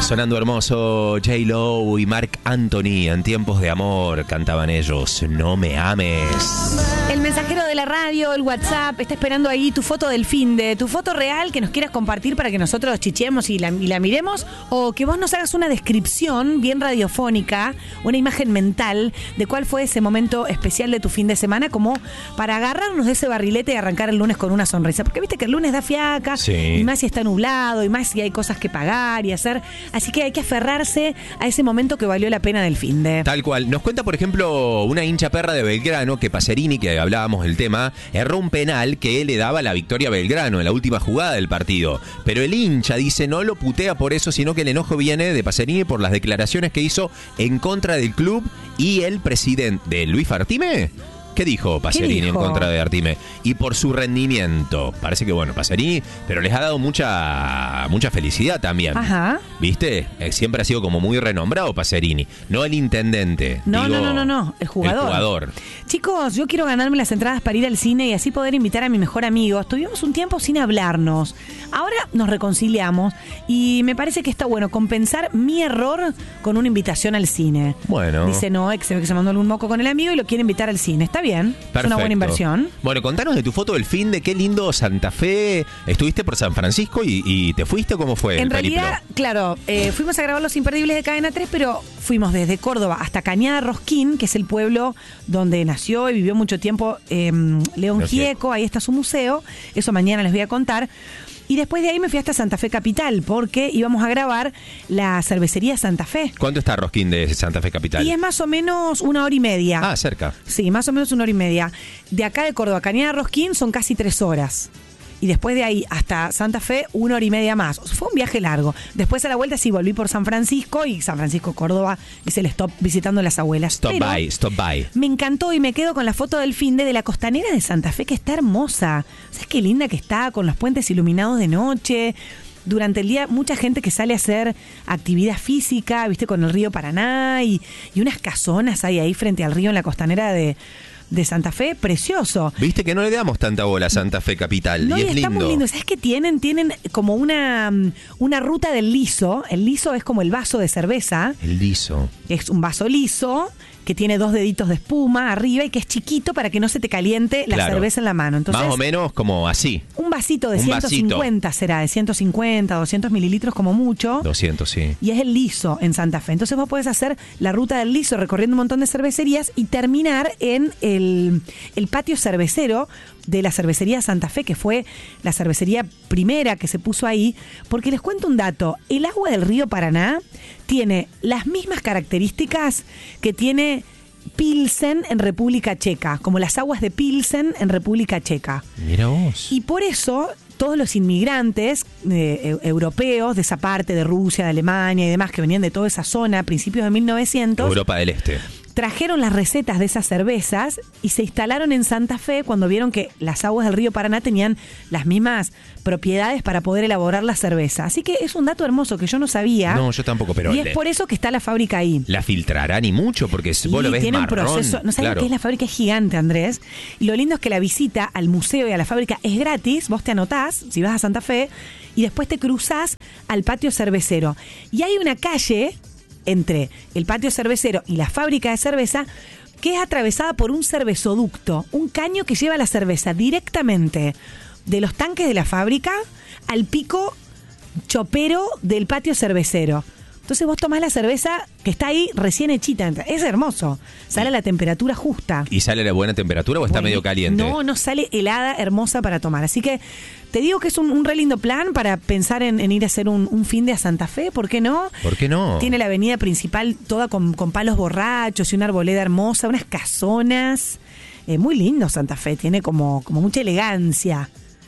Sonando hermoso, J-Lo y Marc Anthony, en tiempos de amor, cantaban ellos, No me ames. El mensajero de la radio, el WhatsApp, está esperando ahí tu foto del finde, tu foto real que nos quieras compartir para que nosotros chichemos y la miremos, o que vos nos hagas una descripción bien radiofónica, una imagen mental de cuál fue ese momento especial de tu fin de semana, como para agarrarnos de ese barrilete y arrancar el lunes con una sonrisa. Porque viste que el lunes da fiaca, sí, y más si está nublado, y más si hay cosas que pagar y hacer. Así que hay que aferrarse a ese momento que valió la pena del finde. Tal cual. Nos cuenta, por ejemplo, una hincha perra de Belgrano que Pacerini, que hablábamos del tema, erró un penal que le daba la victoria a Belgrano en la última jugada del partido. Pero el hincha dice no lo putea por eso, sino que el enojo viene de Pacerini por las declaraciones que hizo en contra del club y el presidente de Luis Artime. ¿Qué dijo Pacerini en contra de Artime? Y por su rendimiento. Parece que, bueno, Pacerini, pero les ha dado mucha felicidad también. Ajá. ¿Viste? Siempre ha sido como muy renombrado Pacerini. No el intendente. No, digo, no. El jugador. El jugador. Chicos, yo quiero ganarme las entradas para ir al cine y así poder invitar a mi mejor amigo. Estuvimos un tiempo sin hablarnos. Ahora nos reconciliamos y me parece que está bueno compensar mi error con una invitación al cine. Bueno. Dice Noé que se mandó algún moco con el amigo y lo quiere invitar al cine. Está bien. Perfecto. Es una buena inversión. Bueno, contanos de tu foto del fin de qué lindo Santa Fe. ¿Estuviste por San Francisco y te fuiste? ¿Cómo fue En el periplo? realidad, claro, fuimos a grabar Los Imperdibles de Cadena 3, pero fuimos desde Córdoba hasta Cañada Rosquín, que es el pueblo donde nació y vivió mucho tiempo León Gieco. Ahí está su museo. Eso mañana les voy a contar. Y después de ahí me fui hasta Santa Fe Capital, porque íbamos a grabar la cervecería Santa Fe. ¿Cuánto está Rosquín de Santa Fe Capital? Y es más o menos 1 hora y media. Ah, cerca. Sí, más o menos 1 hora y media. De acá de Córdoba a Cañada Rosquín son casi 3 horas. Y después de ahí hasta Santa Fe, 1 hora y media más. O sea, fue un viaje largo. Después a la vuelta sí volví por San Francisco y San Francisco, Córdoba, hice el stop visitando a las abuelas. Stop by. Me encantó y me quedo con la foto del finde de la costanera de Santa Fe, que está hermosa. ¿Sabes qué linda que está? Con los puentes iluminados de noche. Durante el día, mucha gente que sale a hacer actividad física, viste, con el río Paraná y unas casonas hay ahí frente al río en la costanera de Santa Fe, precioso. Viste que no le damos tanta bola a Santa Fe Capital. No, y es está lindo. muy lindo. ¿Sabes qué tienen? Tienen como una ruta del liso. El liso es como el vaso de cerveza. El liso. Es un vaso liso que tiene 2 deditos de espuma arriba y que es chiquito para que no se te caliente la cerveza en la mano. Entonces, más o menos como así. Un vasito de 150 será, de 150, 200 mililitros como mucho. 200, sí. Y es el liso en Santa Fe. Entonces vos podés hacer la ruta del liso recorriendo un montón de cervecerías y terminar en el patio cervecero de la cervecería Santa Fe, que fue la cervecería primera que se puso ahí, porque les cuento un dato. El agua del río Paraná tiene las mismas características que tiene Pilsen en República Checa, como las aguas de Pilsen en República Checa. Mira vos. Y por eso todos los inmigrantes europeos de esa parte, de Rusia, de Alemania y demás, que venían de toda esa zona a principios de 1900... Europa del Este. Trajeron las recetas de esas cervezas y se instalaron en Santa Fe cuando vieron que las aguas del río Paraná tenían las mismas propiedades para poder elaborar la cerveza. Así que es un dato hermoso que yo no sabía. No, yo tampoco, pero... Y es por eso que está la fábrica ahí. La filtrarán y mucho, porque vos lo ves tiene marrón. Un proceso. No sabes claro. qué es la fábrica, es gigante, Andrés. Y lo lindo es que la visita al museo y a la fábrica es gratis. Vos te anotás, si vas a Santa Fe, y después te cruzás al patio cervecero. Y hay una calle entre el patio cervecero y la fábrica de cerveza que es atravesada por un cervezoducto, un caño que lleva la cerveza directamente de los tanques de la fábrica al pico chopero del patio cervecero. Entonces vos tomás la cerveza que está ahí recién hechita. Es hermoso. Sale a la temperatura justa. ¿Y sale a la buena temperatura o está medio caliente? No sale helada, hermosa para tomar. Así que te digo que es un re lindo plan para pensar en ir a hacer un fin de a Santa Fe. ¿Por qué no? ¿Por qué no? Tiene la avenida principal toda con palos borrachos y una arboleda hermosa, unas casonas. Muy lindo Santa Fe. Tiene como mucha elegancia.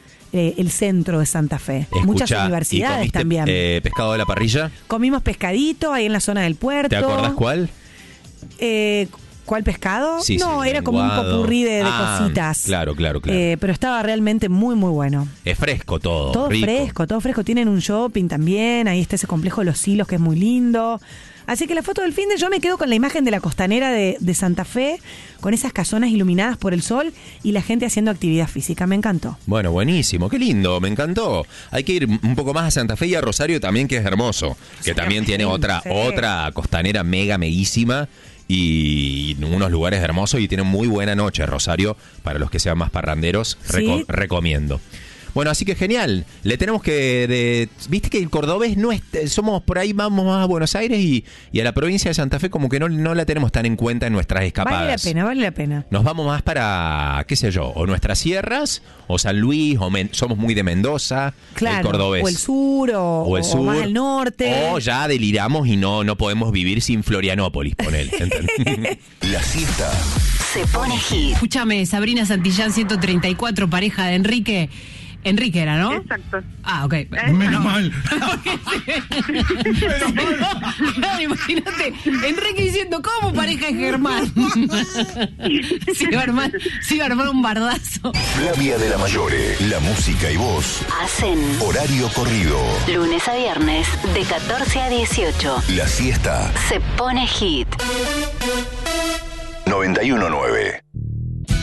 El centro de Santa Fe. Muchas universidades también. ¿Pescado de la parrilla? Comimos pescadito ahí en la zona del puerto. ¿Te acordás cuál? ¿Cuál pescado? Sí, no, sí, era como un lenguado. popurrí de cositas. Claro. Pero estaba realmente muy, muy bueno. Es fresco todo. Todo rico. fresco, todo fresco. Tienen un shopping también. Ahí está ese complejo de los Hilos que es muy lindo. Así que la foto del fin de yo me quedo con la imagen de la costanera de Santa Fe, con esas casonas iluminadas por el sol y la gente haciendo actividad física. Me encantó. Bueno, buenísimo, qué lindo, me encantó. Hay que ir un poco más a Santa Fe y a Rosario también, que es hermoso. Que también tiene otra costanera meguísima y unos lugares hermosos y tiene muy buena noche. Rosario, para los que sean más parranderos, ¿Sí? recomiendo. Bueno, así que genial. Le tenemos que... Viste que el cordobés no es... Somos por ahí, vamos más a Buenos Aires y a la provincia de Santa Fe como que no la tenemos tan en cuenta en nuestras escapadas. Vale la pena. Nos vamos más para, qué sé yo, o nuestras sierras, o San Luis, somos muy de Mendoza, Claro, el cordobés. o el sur, o más al norte. O ya deliramos y no podemos vivir sin Florianópolis, ponele. ¿Entendés? La siesta Se pone hit. Escúchame, Sabrina Santillán, 134, pareja de Enrique. Enrique era, ¿no? Exacto. Ah, ok. Menos mal. Claro, imagínate, Enrique diciendo, ¿cómo pareja de Germán? Se iba a armar un bardazo. Flavia de la Mayore, la música y voz. Hacen Horario corrido. lunes a viernes de 14 a 18. La siesta Se pone hit. 91.9.